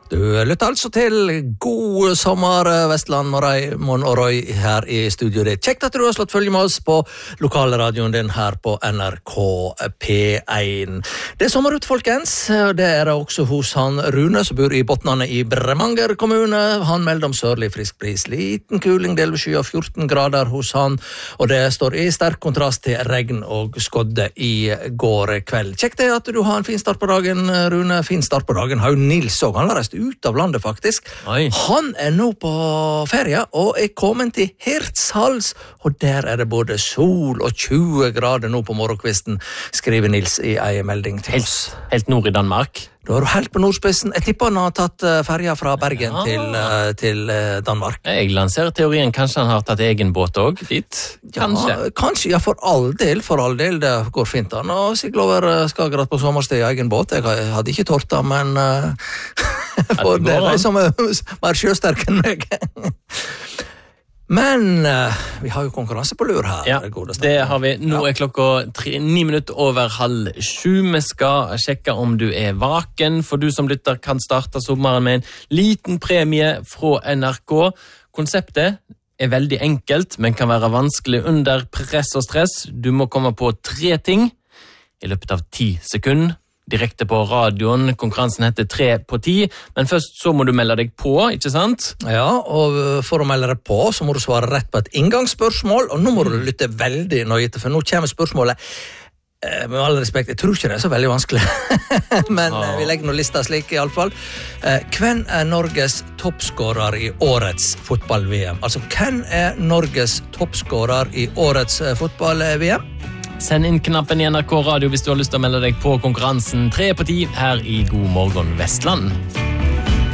Du lytter altså til God sommer, Vestland og Raimond og Roy her i studio. Det kjekt at du har slått følge med oss på lokalradioen din her på NRK P1. Det sommer ut, folkens. Det det også hos han Rune, som bor i Botnane i Bremanger kommune. Han melder om sørlig frisk bris, liten kuling, delvis sky av 14 grader hos han, og det står i sterk kontrast til regn og skodde i går kveld. Kjekt det at du har en fin start på dagen, Rune. Fin start på dagen har jo Nils også. Han har reist ut av landet, faktisk. Oi. Han nå på ferie, og kommet til Hirtshals, og der det både sol og 20 grader nå på morgenkvisten, skriver Nils i en melding til oss. Helt nord i Danmark. Da har du helt på nordspissen. Jeg tipper han har tatt ferja fra Bergen til Danmark. Jeg lanserer teorien, kanskje han har tatt egen båt også dit? Kanskje. Ja, kanskje, ja, for all del, det går fint an. Og sigler over Skagerrak på sommersted i egen båt. Jeg hadde ikke tort da, men for det de som mer sjøsterk enn meg. Men vi har jo konkurranse på lur her. Ja, det har vi. Nå klokka 9 minutter over 6:30. Vi skal sjekke om du vaken, for du som lytter kan starte sommeren med en liten premie fra NRK. Konseptet veldig enkelt, men kan være vanskelig under press og stress. Du må komme på 3 ting i løpet av 10 sekunder. Direkte på radioen. Konkurransen heter 3 på 10, men først så må du melde deg på, ikke sant? Ja, og for å melde deg på, så må du svare rett på et inngangsspørsmål, og nå må du lytte veldig nøye, for nå kommer spørsmålet, med all respekt, jeg tror ikke det så veldig vanskelig, men vi legger noe lista slik i alle fall. Hvem Norges toppskårer i årets fotball-VM? Altså, hvem Norges toppskårer i årets fotball-VM? Send inn knappen i NRK Radio hvis du har lyst til å melde deg på konkurransen 3 på 10 her i God morgen Vestland.